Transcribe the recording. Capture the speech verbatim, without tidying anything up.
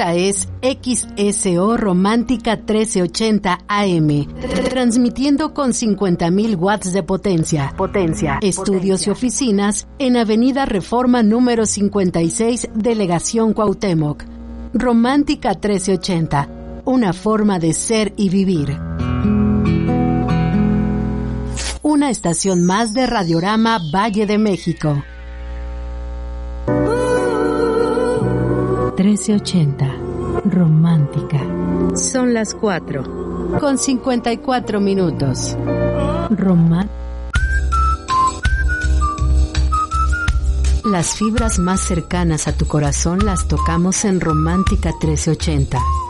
Esta es X S O Romántica trece ochenta A M, transmitiendo con cincuenta mil watts de potencia. Potencia. Estudios potencia. Y oficinas en Avenida Reforma número cincuenta y seis, Delegación Cuauhtémoc. Romántica trece ochenta, una forma de ser y vivir. Una estación más de Radiorama Valle de México. trece ochenta, romántica. Son las cuatro, con cincuenta y cuatro minutos. Romántica. Las fibras más cercanas a tu corazón las tocamos en Romántica trece ochenta.